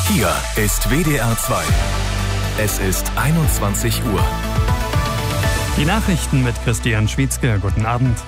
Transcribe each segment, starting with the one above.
Hier ist WDR 2. Es ist 21 Uhr. Die Nachrichten mit Christian Schwietzke. Guten Abend.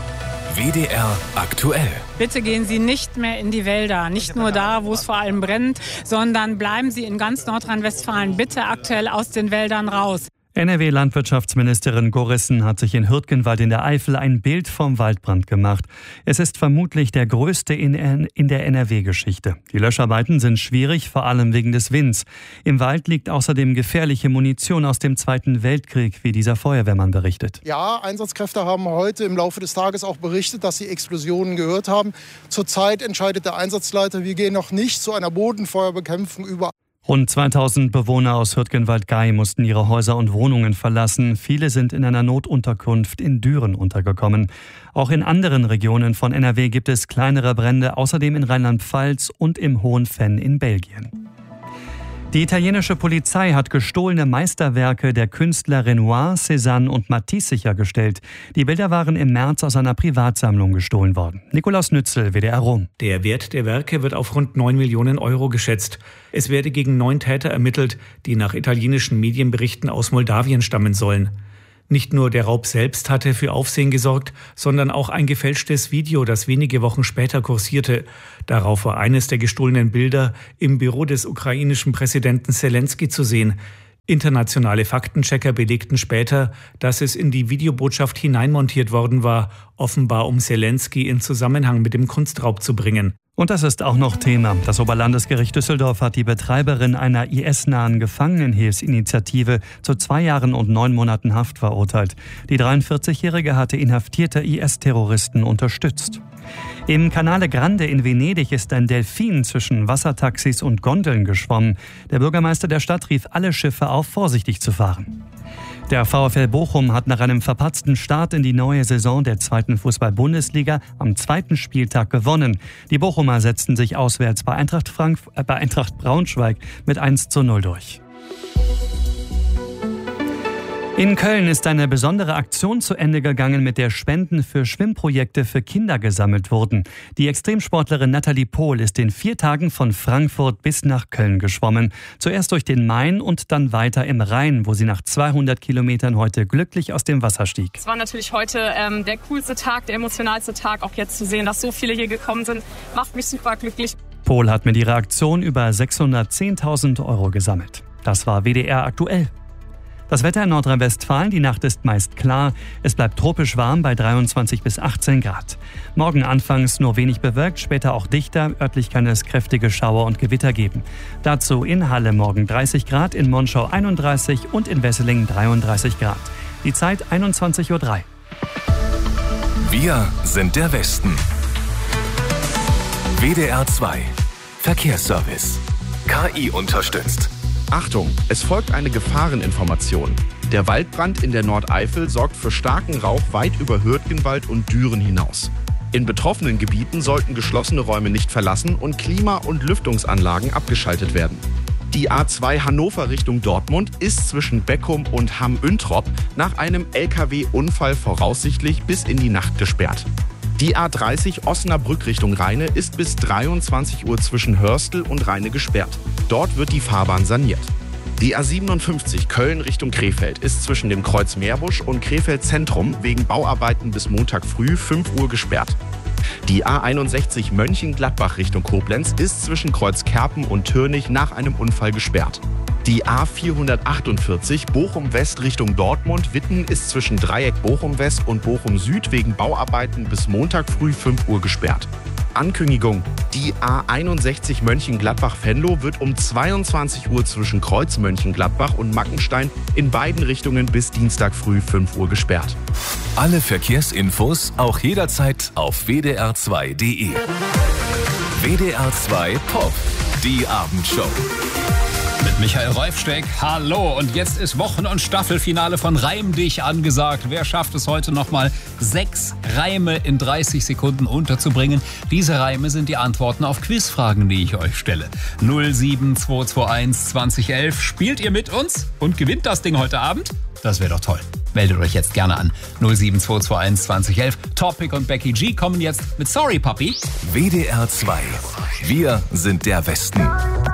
WDR aktuell. Bitte gehen Sie nicht mehr in die Wälder. Nicht nur da, wo es vor allem brennt, sondern bleiben Sie in ganz Nordrhein-Westfalen bitte aktuell aus den Wäldern raus. NRW-Landwirtschaftsministerin Gorissen hat sich in Hürtgenwald in der Eifel ein Bild vom Waldbrand gemacht. Es ist vermutlich der größte in der NRW-Geschichte. Die Löscharbeiten sind schwierig, vor allem wegen des Winds. Im Wald liegt außerdem gefährliche Munition aus dem Zweiten Weltkrieg, wie dieser Feuerwehrmann berichtet. Ja, Einsatzkräfte haben heute im Laufe des Tages auch berichtet, dass sie Explosionen gehört haben. Zurzeit entscheidet der Einsatzleiter, wir gehen noch nicht zu einer Bodenfeuerbekämpfung über. Rund 2000 Bewohner aus Hürtgenwald-Gay mussten ihre Häuser und Wohnungen verlassen. Viele sind in einer Notunterkunft in Düren untergekommen. Auch in anderen Regionen von NRW gibt es kleinere Brände, außerdem in Rheinland-Pfalz und im Hohenfenn in Belgien. Die italienische Polizei hat gestohlene Meisterwerke der Künstler Renoir, Cézanne und Matisse sichergestellt. Die Bilder waren im März aus einer Privatsammlung gestohlen worden. Nikolaus Nützel, WDR Rom. Der Wert der Werke wird auf rund 9 Millionen Euro geschätzt. Es werde gegen 9 Täter ermittelt, die nach italienischen Medienberichten aus Moldawien stammen sollen. Nicht nur der Raub selbst hatte für Aufsehen gesorgt, sondern auch ein gefälschtes Video, das wenige Wochen später kursierte. Darauf war eines der gestohlenen Bilder im Büro des ukrainischen Präsidenten Selenskyj zu sehen. Internationale Faktenchecker belegten später, dass es in die Videobotschaft hineinmontiert worden war, offenbar um Selenskyj in Zusammenhang mit dem Kunstraub zu bringen. Und das ist auch noch Thema. Das Oberlandesgericht Düsseldorf hat die Betreiberin einer IS-nahen Gefangenenhilfsinitiative zu 2 Jahren und 9 Monaten Haft verurteilt. Die 43-Jährige hatte inhaftierte IS-Terroristen unterstützt. Im Canale Grande in Venedig ist ein Delfin zwischen Wassertaxis und Gondeln geschwommen. Der Bürgermeister der Stadt rief alle Schiffe auf, vorsichtig zu fahren. Der VfL Bochum hat nach einem verpatzten Start in die neue Saison der 2. Fußball-Bundesliga am 2. Spieltag gewonnen. Die Bochumer setzten sich auswärts bei Eintracht Braunschweig mit 1:0 durch. In Köln ist eine besondere Aktion zu Ende gegangen, mit der Spenden für Schwimmprojekte für Kinder gesammelt wurden. Die Extremsportlerin Nathalie Pohl ist in 4 Tagen von Frankfurt bis nach Köln geschwommen. Zuerst durch den Main und dann weiter im Rhein, wo sie nach 200 Kilometern heute glücklich aus dem Wasser stieg. Es war natürlich heute der coolste Tag, der emotionalste Tag. Auch jetzt zu sehen, dass so viele hier gekommen sind, macht mich super glücklich. Pohl hat mit ihrer Aktion über 610.000 Euro gesammelt. Das war WDR aktuell. Das Wetter in Nordrhein-Westfalen, die Nacht ist meist klar. Es bleibt tropisch warm bei 23 bis 18 Grad. Morgen anfangs nur wenig bewölkt, später auch dichter. Örtlich kann es kräftige Schauer und Gewitter geben. Dazu in Halle morgen 30 Grad, in Monschau 31 und in Wesseling 33 Grad. Die Zeit 21:03 Uhr. Wir sind der Westen. WDR 2. Verkehrsservice. KI unterstützt. Achtung, es folgt eine Gefahreninformation. Der Waldbrand in der Nordeifel sorgt für starken Rauch weit über Hürtgenwald und Düren hinaus. In betroffenen Gebieten sollten geschlossene Räume nicht verlassen und Klima- und Lüftungsanlagen abgeschaltet werden. Die A2 Hannover Richtung Dortmund ist zwischen Beckum und Hamm-Üntrop nach einem LKW-Unfall voraussichtlich bis in die Nacht gesperrt. Die A30 Osnabrück Richtung Rheine ist bis 23 Uhr zwischen Hörstel und Rheine gesperrt. Dort wird die Fahrbahn saniert. Die A57 Köln Richtung Krefeld ist zwischen dem Kreuz Meerbusch und Krefeld Zentrum wegen Bauarbeiten bis Montag früh 5 Uhr gesperrt. Die A61 Mönchengladbach Richtung Koblenz ist zwischen Kreuz Kerpen und Türnich nach einem Unfall gesperrt. Die A448 Bochum West Richtung Dortmund-Witten ist zwischen Dreieck Bochum West und Bochum Süd wegen Bauarbeiten bis Montag früh 5 Uhr gesperrt. Ankündigung: Die A61 Mönchengladbach-Venlo wird um 22 Uhr zwischen Kreuz Mönchengladbach und Mackenstein in beiden Richtungen bis Dienstag früh 5 Uhr gesperrt. Alle Verkehrsinfos auch jederzeit auf wdr2.de. WDR 2 Pop, die Abendshow. Mit Michael Reufsteck, hallo. Und jetzt ist Wochen- und Staffelfinale von Reim dich angesagt. Wer schafft es heute nochmal 6 Reime in 30 Sekunden unterzubringen? Diese Reime sind die Antworten auf Quizfragen, die ich euch stelle. 07221 2011. Spielt ihr mit uns und gewinnt das Ding heute Abend? Das wäre doch toll. Meldet euch jetzt gerne an. 07221 2011. Topic und Becky G kommen jetzt mit Sorry Papi. WDR 2. Wir sind der Westen.